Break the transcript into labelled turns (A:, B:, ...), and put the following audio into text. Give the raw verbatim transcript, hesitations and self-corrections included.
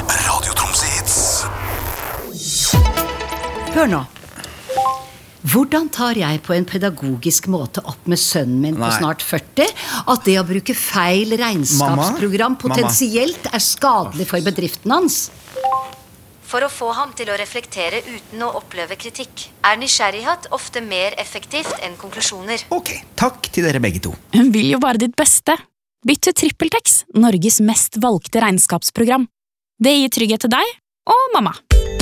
A: Radio Tromsø Hits.
B: Hør nå. Hvordan tar jeg på en pedagogisk måte opp med sønnen min på
C: Nei.
B: snart førti at det å bruke feil regnskapsprogram
C: Mamma?
B: potensielt er skadelig for bedriften hans?
D: For å få ham til å reflektere uten å oppleve kritikk, er nysgjerrighet ofte mer effektivt enn konklusjoner.
C: Ok, takk til dere begge to.
E: Hun vil jo bare ditt beste. Bytt til TrippelTex, Norges mest valgte regnskapsprogram. Det gir trygghet til deg og mamma.